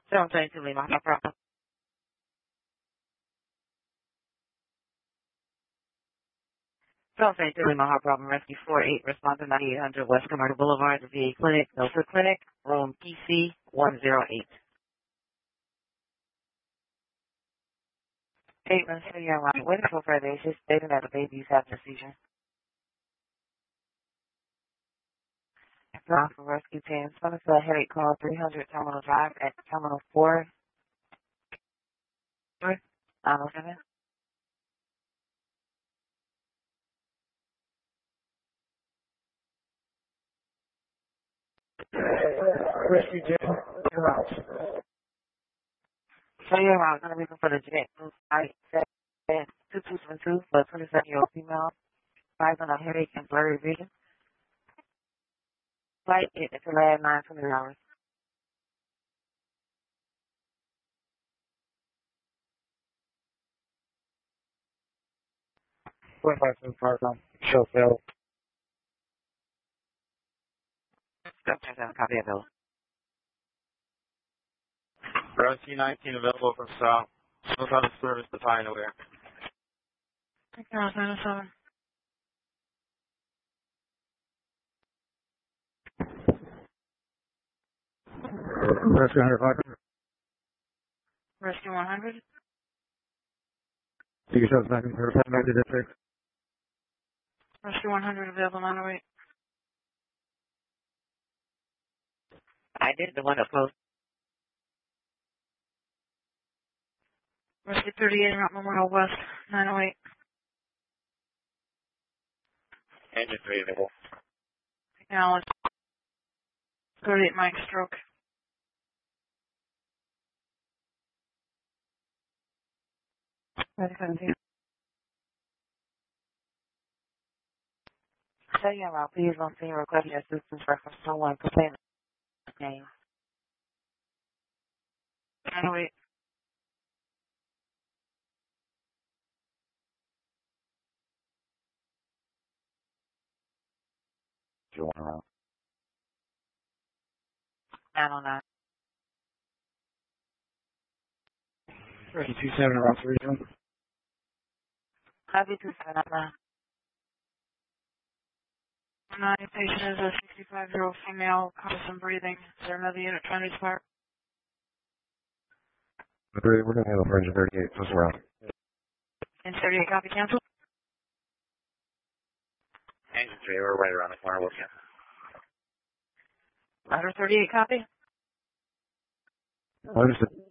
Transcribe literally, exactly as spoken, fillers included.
seven twenty-two Lima, no problem. seven twenty-two Lima, no problem. Rescue four eight, respond to ninety-eight hundred West Commercial Boulevard, the V A Clinic, Milford Clinic, room P C one oh eight. Statement, so you're right. Waiting for further issues, stating that the baby's having a seizure. Ground for rescue team. Somerset headache call three hundred Terminal Drive at Terminal four. nine oh seven. Rescue team, your house. So you're around. Gonna be for the jet. I said two two seven two for a twenty-seven year old female. Five on a headache and blurry vision. Flight is at the last nine twenty hours. four five seven five, um, show failed. Doctor has a copy of those. Rescue nineteen available from South. Still out of service to Pioneer. nine oh seven. Rescue one hundred five. Rescue one hundred. You can show us back in the Pioneer district. Rescue one hundred available nine oh eight. I did the one up close. Rescue thirty-eight Mount Memorial West, nine oh eight. Engine three available. Now it's thirty-eight Mike stroke. seventeen. So yeah, well, please don't see request your assistance reference someone complaining name. nine oh eight. You want around? nine oh nine. Rescue two seven around three zero. Copy two seven nine. Nine patient is a sixty-five year old female, constant breathing. Is there another unit trying to start? We're going to handle for engine thirty-eight, just around. And thirty-eight copy cancel? Engine three, we're right around the corner with you. Ladder thirty-eight copy? Understood.